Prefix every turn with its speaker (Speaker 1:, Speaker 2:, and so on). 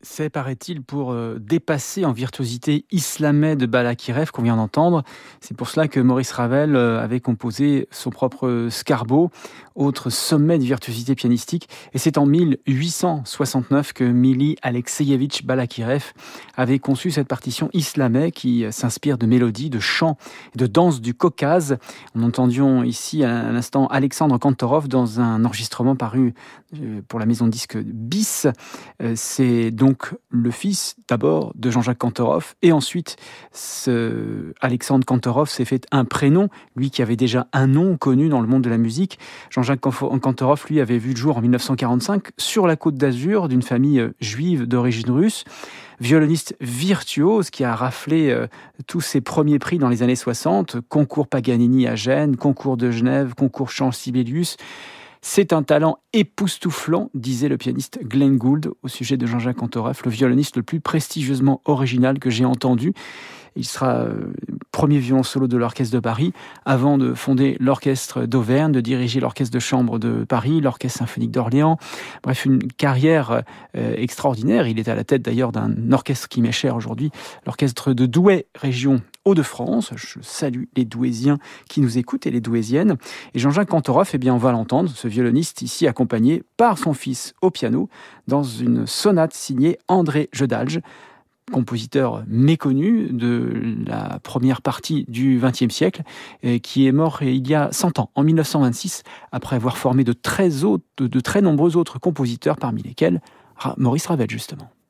Speaker 1: C'est, paraît-il, pour dépasser en virtuosité Islamey de Balakirev qu'on vient d'entendre. C'est pour cela que Maurice Ravel avait composé son propre Scarbo, autre sommet de virtuosité pianistique. Et c'est en 1869 que Mili Alexeyevitch Balakirev avait conçu cette partition Islamey qui s'inspire de mélodies, de chants et de danses du Caucase. On entendions ici à l'instant Alexandre Kantorov dans un enregistrement paru pour la maison de disques Bis. C'est donc le fils d'abord de Jean-Jacques Kantorov et ensuite Alexandre Kantorov s'est fait un prénom, lui qui avait déjà un nom connu dans le monde de la musique. Jean-Jacques Kantorov, lui, avait vu le jour en 1945 sur la Côte d'Azur d'une famille juive d'origine russe. Violoniste virtuose qui a raflé tous ses premiers prix dans les années 60, concours Paganini à Gênes, concours de Genève, concours Chant-Sibelius. C'est un talent époustouflant, disait le pianiste Glenn Gould au sujet de Jean-Jacques Kantorov, le violoniste le plus prestigieusement original que j'ai entendu. Il sera premier violon solo de l'Orchestre de Paris, avant de fonder l'Orchestre d'Auvergne, de diriger l'Orchestre de chambre de Paris, l'Orchestre symphonique d'Orléans. Bref, une carrière extraordinaire. Il est à la tête d'ailleurs d'un orchestre qui m'est cher aujourd'hui, l'Orchestre de Douai, région Hauts-de-France. Je salue les Douaisiens qui nous écoutent et les Douaisiennes. Et Jean-Jacques Kantorov, eh bien, on va l'entendre, ce violoniste ici accompagné par son fils au piano, dans une sonate signée André Jedalj, compositeur méconnu de la première partie du XXe siècle, qui est mort il y a 100 ans, en 1926, après avoir formé de très nombreux autres compositeurs, parmi lesquels Maurice Ravel, justement.